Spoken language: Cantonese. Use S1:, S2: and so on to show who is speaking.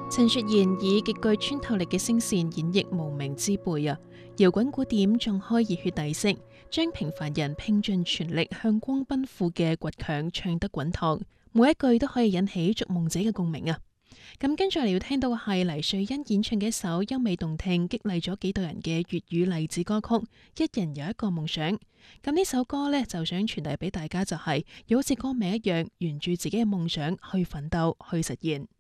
S1: 陳雪賢以極具穿透力嘅聲線演繹無名之輩啊，搖滾鼓點撞開熱血底色，將平凡人拼盡全力向光奔赴嘅倔強唱得滾燙，每一句都可以引起逐夢者嘅共鳴啊！咁跟住嚟要聽到嘅係黎瑞恩演唱嘅一首優美動聽、激勵咗幾代人嘅粵語勵志歌曲《一人有一個夢想》。咁呢首歌呢，就想傳遞俾大家就係，要好似歌名一樣，沿住自己嘅夢想去奮鬥、去實現。